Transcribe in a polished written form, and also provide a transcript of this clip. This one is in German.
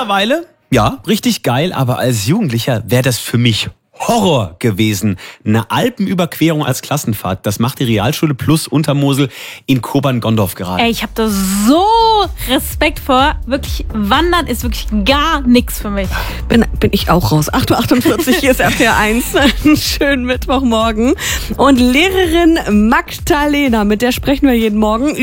Mittlerweile, ja, richtig geil, aber als Jugendlicher wäre das für mich Horror gewesen. Eine Alpenüberquerung als Klassenfahrt, das macht die Realschule plus Untermosel in Kobern-Gondorf gerade. Ey, ich habe da so Respekt vor. Wirklich, Wandern ist wirklich gar nichts für mich. Bin ich auch raus. 8.48 Uhr, hier ist RTL 1. Einen schönen Mittwochmorgen. Und Lehrerin Magdalena, mit der sprechen wir jeden Morgen